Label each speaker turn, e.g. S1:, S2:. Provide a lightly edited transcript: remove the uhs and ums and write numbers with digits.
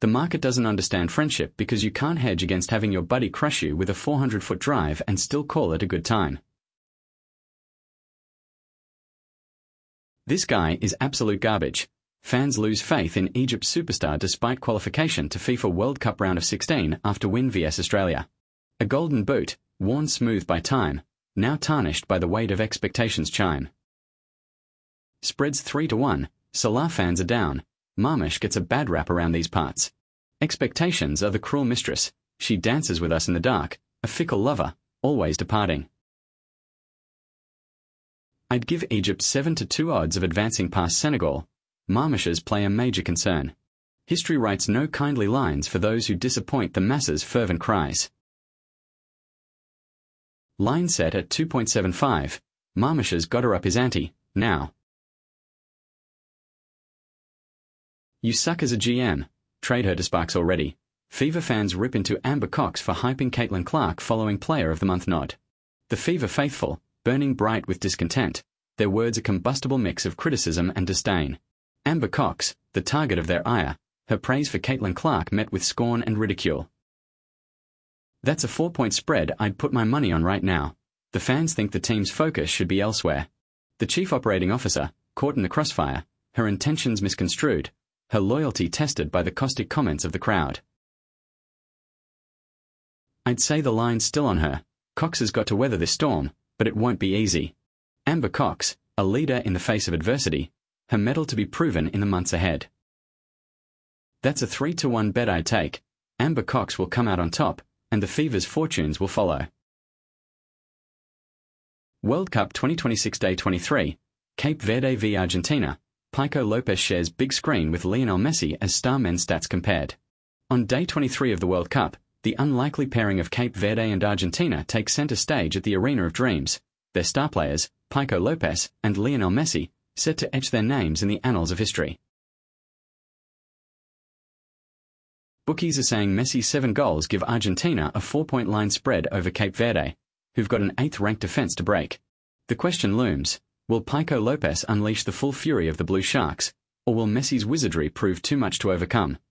S1: The market doesn't understand friendship because you can't hedge against having your buddy crush you with a 400-foot drive and still call it a good time. This guy is absolute garbage. Fans lose faith in Egypt's superstar despite qualification to FIFA World Cup round of 16 after win vs Australia. A golden boot, worn smooth by time, now tarnished by the weight of expectations chime. Spreads 3-1, Salah fans are down. Marmish gets a bad rap around these parts. Expectations are the cruel mistress. She dances with us in the dark, a fickle lover, always departing. I'd give Egypt 7-2 odds of advancing past Senegal. Marmish's play a major concern. History writes no kindly lines for those who disappoint the masses' fervent cries. Line set at 2.75. Marmish's got her up his ante, now. You suck as a GM. Trade her to Sparks already. Fever fans rip into Amber Cox for hyping Caitlin Clark following Player of the Month nod. The Fever faithful, burning bright with discontent, their words a combustible mix of criticism and disdain. Amber Cox, the target of their ire, her praise for Caitlin Clark met with scorn and ridicule. That's a 4-point spread I'd put my money on right now. The fans think the team's focus should be elsewhere. The chief operating officer, caught in the crossfire, her intentions misconstrued, her loyalty tested by the caustic comments of the crowd. I'd say the line's still on her. Cox has got to weather this storm, but it won't be easy. Amber Cox, a leader in the face of adversity, her mettle to be proven in the months ahead. That's a 3-1 bet I'd take. Amber Cox will come out on top, and the Fever's fortunes will follow. World Cup 2026 Day 23, Cape Verde v Argentina. Paiko Lopez shares big screen with Lionel Messi as star men's stats compared. On Day 23 of the World Cup, the unlikely pairing of Cape Verde and Argentina takes center stage at the Arena of Dreams. Their star players, Paiko Lopez and Lionel Messi, set to etch their names in the annals of history. Bookies are saying Messi's 7 goals give Argentina a 4-point line spread over Cape Verde, who've got an 8th-ranked defense to break. The question looms, will Paiko Lopez unleash the full fury of the Blue Sharks, or will Messi's wizardry prove too much to overcome?